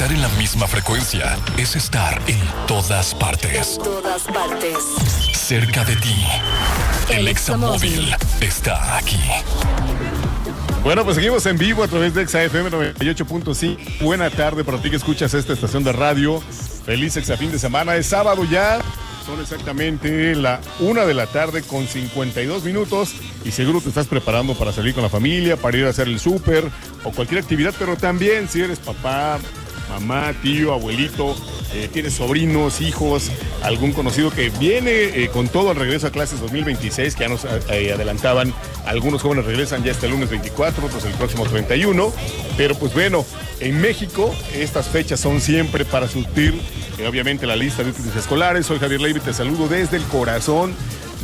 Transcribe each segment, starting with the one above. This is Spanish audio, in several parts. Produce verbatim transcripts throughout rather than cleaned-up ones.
Estar en la misma frecuencia es estar en todas partes. En todas partes. Cerca de ti. El Examóvil está aquí. Bueno, pues seguimos en vivo a través de Exa F M noventa y ocho punto cinco. Buena tarde para ti que escuchas esta estación de radio. Feliz Exa fin de semana. Es sábado ya. Son exactamente la una de la tarde con cincuenta y dos minutos. Y seguro te estás preparando para salir con la familia, para ir a hacer el súper o cualquier actividad. Pero también si eres papá, mamá, tío, abuelito, eh, tienes sobrinos, hijos, algún conocido que viene eh, con todo el regreso a clases dos mil veintiséis, que ya nos eh, adelantaban, algunos jóvenes regresan ya este lunes veinticuatro, otros el próximo treinta y uno, pero pues bueno, en México estas fechas son siempre para surtir eh, obviamente la lista de útiles escolares. Soy Javier Leiva y te saludo desde el corazón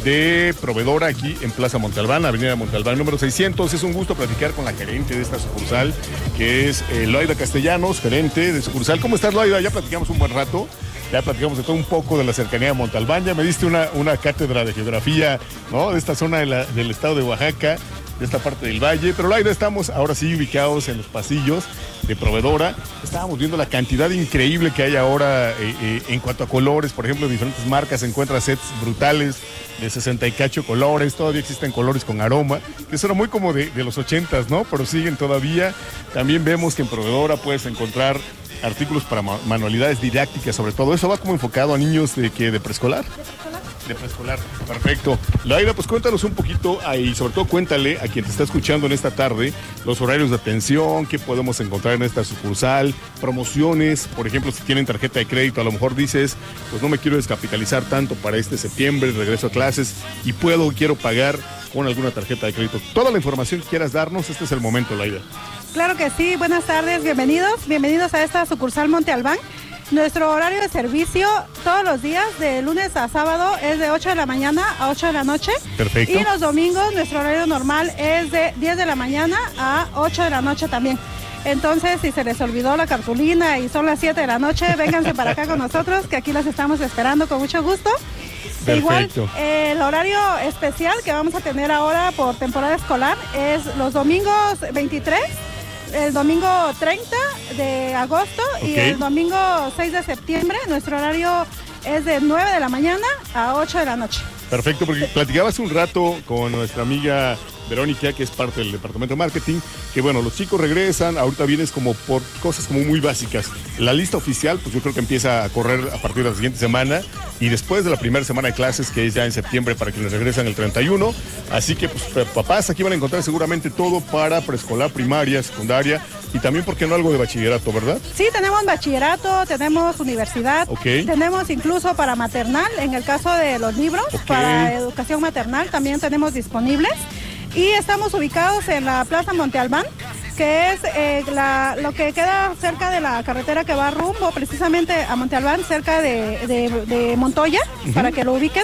de Proveedora aquí en Plaza Monte Albán, Avenida Monte Albán número seiscientos. Es un gusto platicar con la gerente de esta sucursal, que es eh, Loida Castellanos, gerente de sucursal. ¿Cómo estás, Loida? Ya platicamos un buen rato, ya platicamos de todo un poco de la cercanía de Monte Albán, ya me diste una, una cátedra de geografía, ¿no?, de esta zona de la, del estado de Oaxaca, de esta parte del valle. Pero Loida, estamos ahora sí ubicados en los pasillos de Proveedora. Estábamos viendo la cantidad increíble que hay ahora eh, eh, en cuanto a colores. Por ejemplo, en diferentes marcas se encuentran sets brutales de sesenta y cacho colores. Todavía existen colores con aroma, que eso era muy como de, de los ochentas, ¿no? Pero siguen todavía. También vemos que en Proveedora puedes encontrar artículos para ma- manualidades didácticas, sobre todo. Eso va como enfocado a niños de, ¿qué? ¿De preescolar? De preescolar, perfecto. Laida, pues cuéntanos un poquito y sobre todo cuéntale a quien te está escuchando en esta tarde los horarios de atención, qué podemos encontrar en esta sucursal, promociones. Por ejemplo, si tienen tarjeta de crédito, a lo mejor dices, pues no me quiero descapitalizar tanto para este septiembre, regreso a clases y puedo, quiero pagar con alguna tarjeta de crédito. Toda la información que quieras darnos, este es el momento, Laida. Claro que sí, buenas tardes, bienvenidos, bienvenidos a esta sucursal Monte Albán. Nuestro horario de servicio todos los días, de lunes a sábado, es de ocho de la mañana a ocho de la noche. Perfecto. Y los domingos, nuestro horario normal es de diez de la mañana a ocho de la noche también. Entonces, si se les olvidó la cartulina y son las siete de la noche, vénganse para acá con nosotros, que aquí los estamos esperando con mucho gusto. Perfecto. Igual, eh, el horario especial que vamos a tener ahora por temporada escolar es los domingos veintitrés, el domingo treinta de agosto, okay, y el domingo seis de septiembre. Nuestro horario es de nueve de la mañana a ocho de la noche. Perfecto, porque platicaba hace un rato con nuestra amiga Verónica, que es parte del departamento de marketing, que bueno, los chicos regresan, ahorita vienes como por cosas como muy básicas. La lista oficial, pues yo creo que empieza a correr a partir de la siguiente semana y después de la primera semana de clases, que es ya en septiembre para quienes regresan el treinta y uno. Así que pues papás, aquí van a encontrar seguramente todo para preescolar, primaria, secundaria y también, ¿por qué no, algo de bachillerato, verdad? Sí, tenemos bachillerato, tenemos universidad, okay, tenemos incluso para maternal, en el caso de los libros, okay, para educación maternal también tenemos disponibles. Y estamos ubicados en la Plaza Monte Albán, que es eh, la, lo que queda cerca de la carretera que va rumbo precisamente a Monte Albán, cerca de, de, de Montoya, uh-huh, para que lo ubiquen.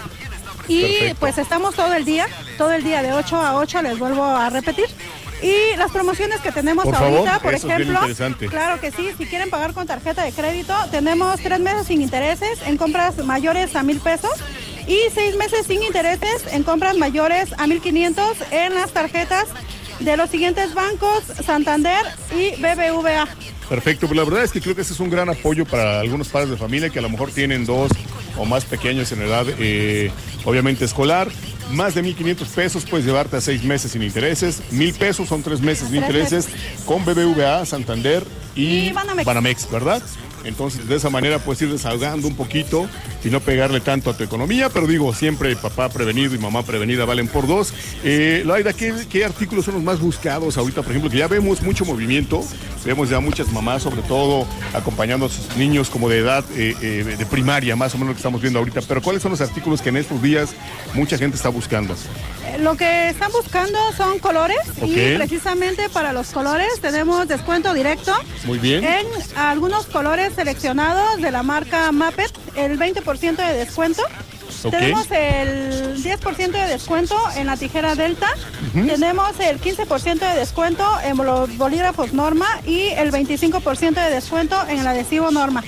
Y perfecto, pues estamos todo el día, todo el día de ocho a ocho, les vuelvo a repetir. Y las promociones que tenemos por ahorita, favor, por eso ejemplo, es bien claro que sí, si quieren pagar con tarjeta de crédito, tenemos tres meses sin intereses en compras mayores a mil pesos y seis meses sin intereses en compras mayores a mil quinientos en las tarjetas de los siguientes bancos: Santander y B B V A. Perfecto, pues la verdad es que creo que ese es un gran apoyo para algunos padres de familia que a lo mejor tienen dos o más pequeños en edad, eh, obviamente escolar. Más de mil quinientos pesos puedes llevarte a seis meses sin intereses. Mil pesos son tres meses sin intereses con B B V A, Santander y, y Banamex. Banamex, ¿verdad? Entonces, de esa manera puedes ir desahogando un poquito y no pegarle tanto a tu economía, pero digo, siempre papá prevenido y mamá prevenida valen por dos. Eh, Laida, ¿qué, ¿qué artículos son los más buscados ahorita? Por ejemplo, que ya vemos mucho movimiento, vemos ya muchas mamás, sobre todo, acompañando a sus niños como de edad eh, eh, de primaria, más o menos lo que estamos viendo ahorita, pero ¿cuáles son los artículos que en estos días mucha gente está buscando? Lo que están buscando son colores, okay, y precisamente para los colores tenemos descuento directo. Muy bien. En algunos colores seleccionados de la marca Mapet, el veinte por ciento de descuento. Okay. Tenemos el diez por ciento de descuento en la tijera Delta, uh-huh, tenemos el quince por ciento de descuento en los bolígrafos Norma y el veinticinco por ciento de descuento en el adhesivo Norma.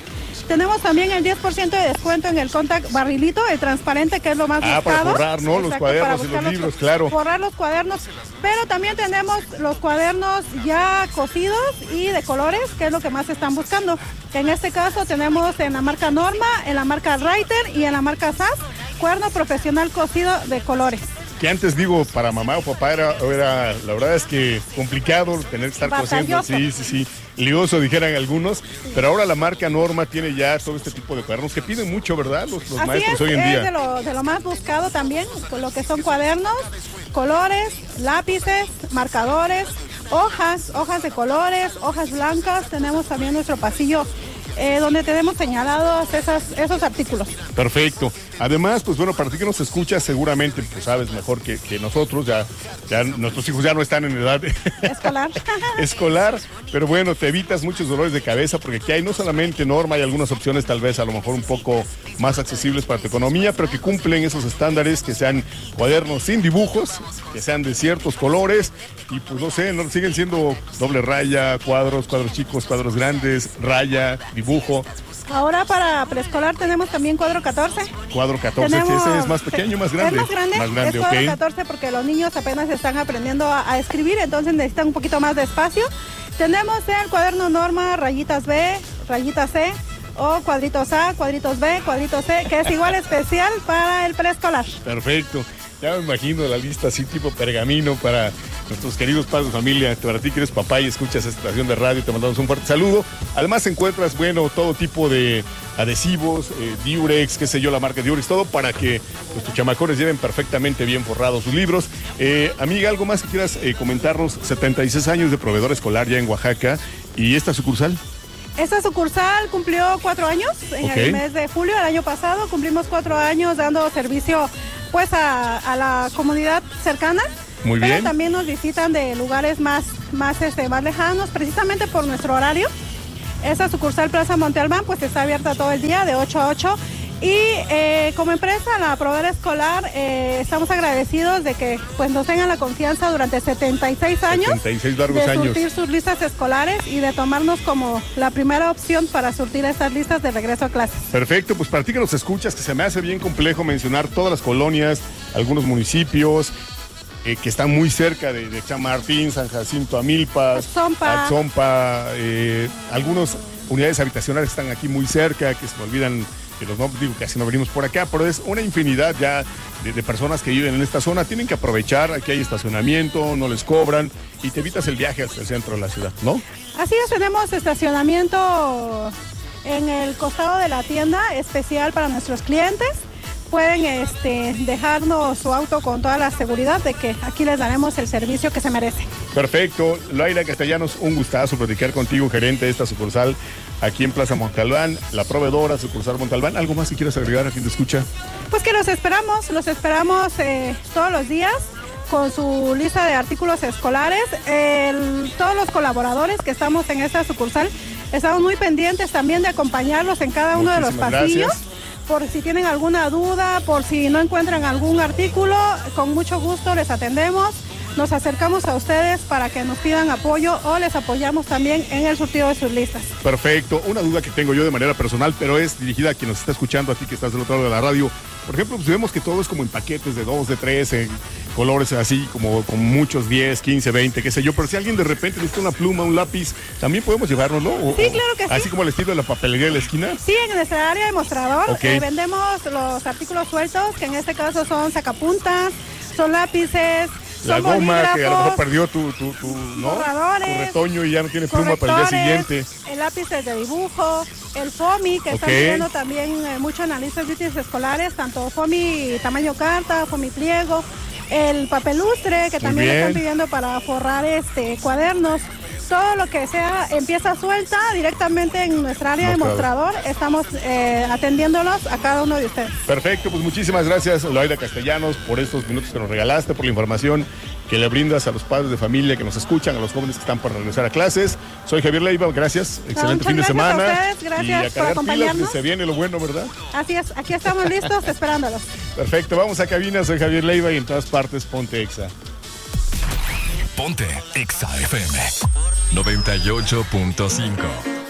Tenemos también el diez por ciento de descuento en el Contact Barrilito, el transparente, que es lo más ah, buscado. para forrar, ¿no? Exacto, los cuadernos y los libros, los, claro. Forrar los cuadernos, pero también tenemos los cuadernos ya cosidos y de colores, que es lo que más están buscando. En este caso tenemos en la marca Norma, en la marca Reiter y en la marca S A S, cuaderno profesional cosido de colores. Que antes, digo, para mamá o papá era, era la verdad es que complicado tener que estar cosiendo, sí, sí, sí, lioso, dijeran algunos, pero ahora la marca Norma tiene ya todo este tipo de cuadernos que piden mucho, ¿verdad? Los, los Así maestros es, hoy en es día. De lo, de lo más buscado también, con lo que son cuadernos, colores, lápices, marcadores, hojas, hojas de colores, hojas blancas. Tenemos también nuestro pasillo Eh, donde tenemos señalados esas, esos artículos. Perfecto. Además, pues bueno, para ti que nos escuchas, seguramente pues sabes mejor que, que nosotros, ya, ya nuestros hijos ya no están en edad escolar. escolar, pero bueno, te evitas muchos dolores de cabeza porque aquí hay no solamente Norma, hay algunas opciones tal vez a lo mejor un poco más accesibles para tu economía, pero que cumplen esos estándares, que sean cuadernos sin dibujos, que sean de ciertos colores y pues no sé, no, siguen siendo doble raya, cuadros, cuadros chicos, cuadros grandes, raya, dibujo. Ahora para preescolar tenemos también cuadro catorce. Cuadro catorce, tenemos, que ese es más pequeño, más grande. Es más grande, más grande es cuadro okay. catorce porque los niños apenas están aprendiendo a, a escribir, entonces necesitan un poquito más de espacio. Tenemos el cuaderno Norma, rayitas B, rayitas C, o cuadritos A, cuadritos B, cuadritos C, que es igual especial para el preescolar. Perfecto. Ya me imagino la lista así tipo pergamino para nuestros queridos padres de familia. Para ti que eres papá y escuchas esta estación de radio, te mandamos un fuerte saludo. Además encuentras, bueno, todo tipo de adhesivos, eh, Durex, qué sé yo, la marca Durex, todo para que pues, tus chamacones lleven perfectamente bien forrados sus libros. Eh, amiga, ¿algo más que quieras eh, comentarnos? setenta y seis años de proveedor escolar ya en Oaxaca. ¿Y esta sucursal? Esta sucursal cumplió cuatro años en okay. el mes de julio del año pasado. Cumplimos cuatro años dando servicio pues a, a la comunidad cercana. Muy bien. Pero también nos visitan de lugares más, más, este, más lejanos, precisamente por nuestro horario. Esta sucursal Plaza Monte Albán pues está abierta todo el día de ocho a ocho. Y eh, como empresa, la proveedora escolar, eh, estamos agradecidos de que pues nos tengan la confianza durante setenta y seis años setenta y seis largos de años. surtir sus listas escolares y de tomarnos como la primera opción para surtir estas listas de regreso a clases. Perfecto, pues para ti que nos escuchas, que se me hace bien complejo mencionar todas las colonias, algunos municipios eh, que están muy cerca de, de Chamartín, San Jacinto, Amilpas, Atzompa, Atzompa eh, algunas unidades habitacionales están aquí muy cerca, que se me olvidan. Que los no, digo, casi no venimos por acá, pero es una infinidad ya de, de personas que viven en esta zona. Tienen que aprovechar, aquí hay estacionamiento, no les cobran y te evitas el viaje hasta el centro de la ciudad, ¿no? Así es, tenemos estacionamiento en el costado de la tienda especial para nuestros clientes. Pueden este, dejarnos su auto con toda la seguridad de que aquí les daremos el servicio que se merece. Perfecto. Laira Castellanos, un gustazo platicar contigo, gerente de esta sucursal aquí en Plaza Monte Albán, la proveedora sucursal Monte Albán. ¿Algo más que quieras agregar a quien te escucha? Pues que los esperamos, los esperamos eh, todos los días con su lista de artículos escolares. El, todos los colaboradores que estamos en esta sucursal estamos muy pendientes también de acompañarlos en cada uno Muchísimas de los pasillos. Gracias. Por si tienen alguna duda, por si no encuentran algún artículo, con mucho gusto les atendemos. Nos acercamos a ustedes para que nos pidan apoyo o les apoyamos también en el surtido de sus listas. Perfecto. Una duda que tengo yo de manera personal, pero es dirigida a quien nos está escuchando, a ti que estás del otro lado de la radio. Por ejemplo, pues vemos que todo es como en paquetes de dos, de tres, en colores así, como con muchos diez, quince, veinte, qué sé yo. Pero si alguien de repente necesita una pluma, un lápiz, también podemos llevarnos, ¿no? O, sí, claro que sí. Así como el estilo de la papelería de la esquina. Sí, en nuestra área de mostrador okay. eh, vendemos los artículos sueltos, que en este caso son sacapuntas, son lápices, la son goma que a lo mejor perdió tu, tu, tu, ¿no? borradores, tu retoño y ya no tiene pluma para el día siguiente. El lápiz de dibujo, el FOMI, que okay. están viendo también eh, mucho en las listas de útiles escolares, tanto FOMI tamaño carta, FOMI pliego, el papelustre, que Muy también bien. están pidiendo para forrar este cuadernos. Todo lo que sea en pieza suelta directamente en nuestra área Mostrador. de mostrador, estamos eh, atendiéndolos a cada uno de ustedes. Perfecto, pues muchísimas gracias, Laira Castellanos, por estos minutos que nos regalaste, por la información que le brindas a los padres de familia que nos escuchan, a los jóvenes que están por regresar a clases. Soy Javier Leiva, gracias, excelente no, fin de semana. A ustedes, gracias y a por acompañarnos. Pilas, que se viene lo bueno, ¿verdad? Así es, aquí estamos listos esperándolos. Perfecto, vamos a cabina, soy Javier Leiva y en todas partes ponte Exa. Ponte Exa F M noventa y ocho punto cinco.